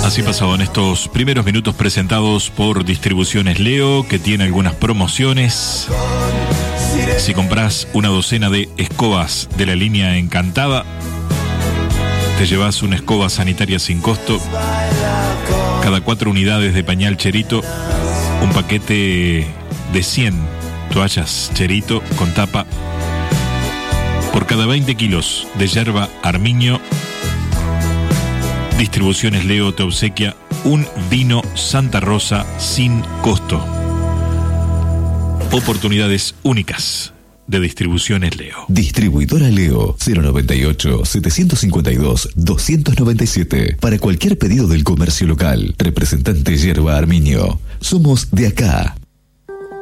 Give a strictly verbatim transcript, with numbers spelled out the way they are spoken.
Así pasaban estos primeros minutos presentados por Distribuciones Leo, que tiene algunas promociones. Si compras una docena de escobas de la línea Encantada, te llevas una escoba sanitaria sin costo. Cada cuatro unidades de pañal Cherito, un paquete de cien toallas Cherito con tapa. Por cada veinte kilos de yerba Armiño, Distribuciones Leo te obsequia un vino Santa Rosa sin costo. Oportunidades únicas de Distribuciones Leo. Distribuidora Leo, cero noventa y ocho, setecientos cincuenta y dos, doscientos noventa y siete. Para cualquier pedido del comercio local. Representante Yerba Armiño. Somos de acá.